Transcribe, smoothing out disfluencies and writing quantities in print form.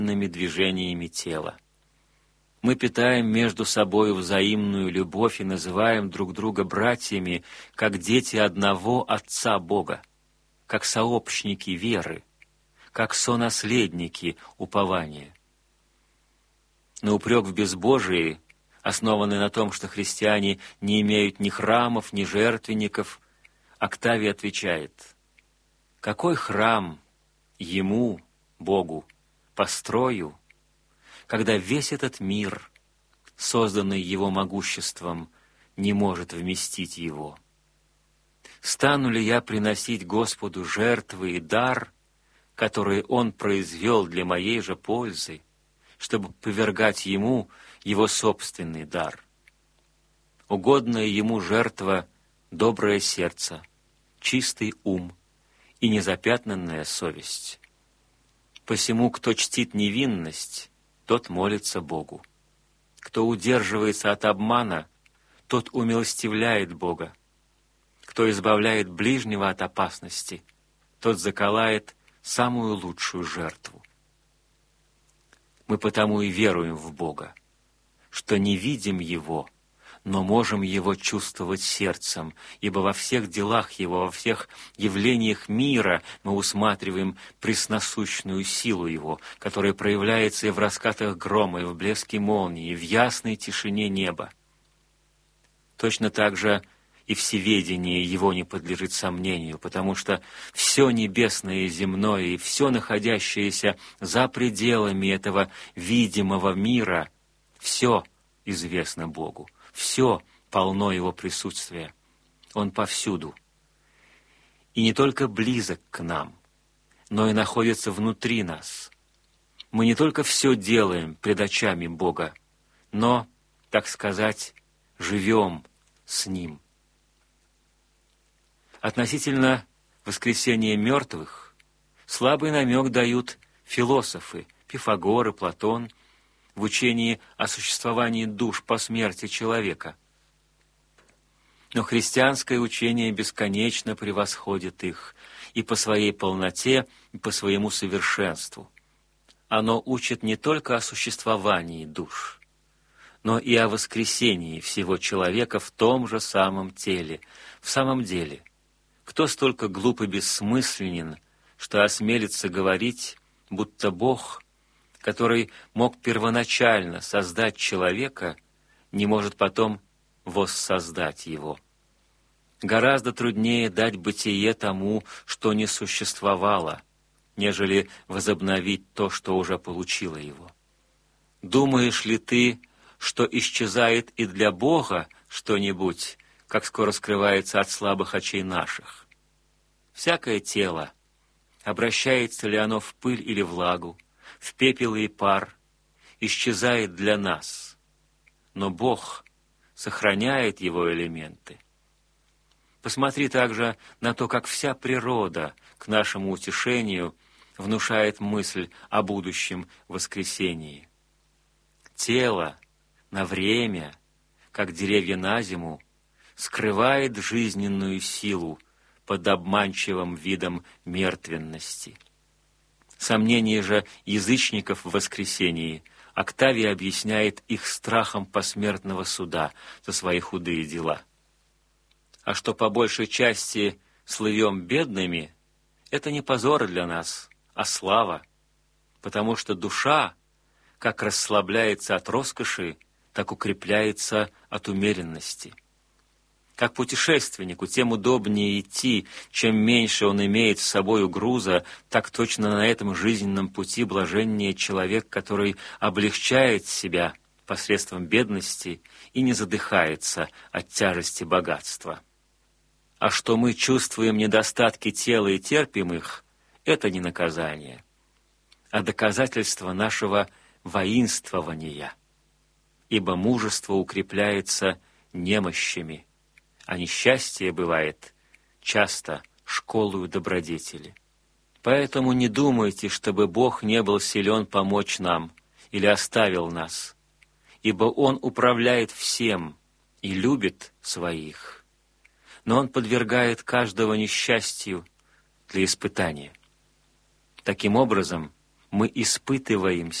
движениями тела. Мы питаем между собой взаимную любовь и называем друг друга братьями, как дети одного Отца Бога, как сообщники веры, как сонаследники упования. На упрек в безбожии, основанный на том, что христиане не имеют ни храмов, ни жертвенников, Октавий отвечает: «Какой храм Ему, Богу, построю, когда весь этот мир, созданный Его могуществом, не может вместить Его? Стану ли я приносить Господу жертвы и дар, которые Он произвел для моей же пользы, чтобы повергать Ему Его собственный дар? Угодная Ему жертва — доброе сердце, чистый ум и незапятнанная совесть. Посему, кто чтит невинность, тот молится Богу. Кто удерживается от обмана, тот умилостивляет Бога. Кто избавляет ближнего от опасности, тот заколает самую лучшую жертву. Мы потому и веруем в Бога, что не видим Его, но можем Его чувствовать сердцем, ибо во всех делах Его, во всех явлениях мира мы усматриваем пресносущную силу Его, которая проявляется и в раскатах грома, и в блеске молнии, и в ясной тишине неба. Точно так же и всеведение Его не подлежит сомнению, потому что все небесное и земное, и все находящееся за пределами этого видимого мира, все известно Богу. Все полно Его присутствия. Он повсюду. И не только близок к нам, но и находится внутри нас. Мы не только все делаем пред очами Бога, но, так сказать, живем с Ним. Относительно воскресения мертвых слабый намек дают философы Пифагор и Платон в учении о существовании душ по смерти человека. Но христианское учение бесконечно превосходит их и по своей полноте, и по своему совершенству. Оно учит не только о существовании душ, но и о воскресении всего человека в том же самом теле. В самом деле, кто столько глуп и бессмысленен, что осмелится говорить, будто Бог, который мог первоначально создать человека, не может потом воссоздать его? Гораздо труднее дать бытие тому, что не существовало, нежели возобновить то, что уже получило его. Думаешь ли ты, что исчезает и для Бога что-нибудь, как скоро скрывается от слабых очей наших? Всякое тело, обращается ли оно в пыль или влагу, в пепел и пар, исчезает для нас, но Бог сохраняет его элементы. Посмотри также на то, как вся природа к нашему утешению внушает мысль о будущем воскресении. Тело на время, как деревья на зиму, скрывает жизненную силу под обманчивым видом мертвенности. Сомнение же язычников в воскресении Октавий объясняет их страхом посмертного суда за свои худые дела. А что по большей части слывем бедными, это не позор для нас, а слава, потому что душа, как расслабляется от роскоши, так укрепляется от умеренности. Как путешественнику тем удобнее идти, чем меньше он имеет с собою груза, так точно на этом жизненном пути блаженнее человек, который облегчает себя посредством бедности и не задыхается от тяжести богатства. А что мы чувствуем недостатки тела и терпим их, это не наказание, а доказательство нашего воинствования, ибо мужество укрепляется немощами, а несчастье бывает часто школою добродетели. Поэтому не думайте, чтобы Бог не был силен помочь нам или оставил нас, ибо Он управляет всем и любит своих, но Он подвергает каждого несчастью для испытания. Таким образом, мы испытываем